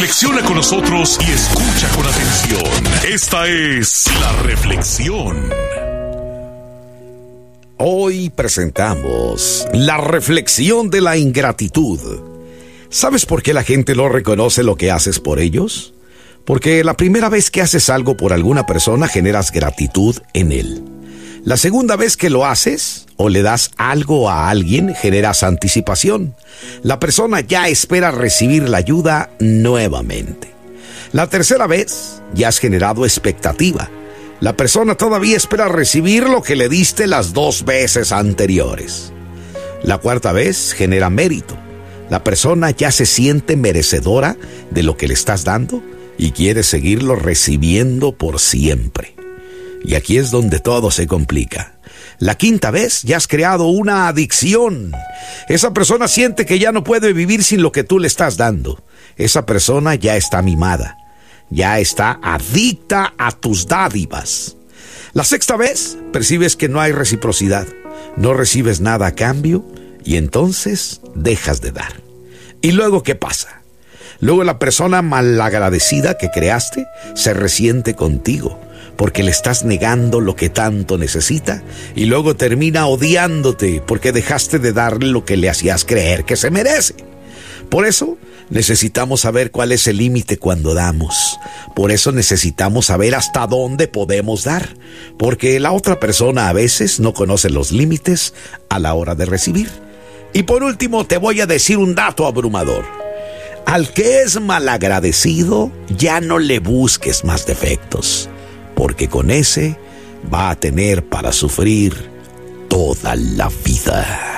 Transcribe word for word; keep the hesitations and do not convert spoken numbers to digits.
Reflexiona con nosotros y escucha con atención. Esta es La Reflexión. Hoy presentamos la reflexión de la ingratitud. ¿Sabes por qué la gente no reconoce lo que haces por ellos? Porque la primera vez que haces algo por alguna persona generas gratitud en él. La segunda vez que lo haces o le das algo a alguien generas anticipación. La persona ya espera recibir la ayuda nuevamente. La tercera vez ya has generado expectativa. La persona todavía espera recibir lo que le diste las dos veces anteriores. La cuarta vez genera mérito. La persona ya se siente merecedora de lo que le estás dando y quiere seguirlo recibiendo por siempre. Y aquí es donde todo se complica. La quinta vez ya has creado una adicción. Esa persona siente que ya no puede vivir sin lo que tú le estás dando. Esa persona ya está mimada. Ya está adicta a tus dádivas. La sexta vez percibes que no hay reciprocidad. No recibes nada a cambio y entonces dejas de dar. ¿Y luego qué pasa? Luego la persona malagradecida que creaste se resiente contigo porque le estás negando lo que tanto necesita y luego termina odiándote porque dejaste de darle lo que le hacías creer que se merece. Por eso necesitamos saber cuál es el límite cuando damos. Por eso necesitamos saber hasta dónde podemos dar, porque la otra persona a veces no conoce los límites a la hora de recibir. Y por último te voy a decir un dato abrumador. Al que es malagradecido, ya no le busques más defectos, porque con ese va a tener para sufrir toda la vida.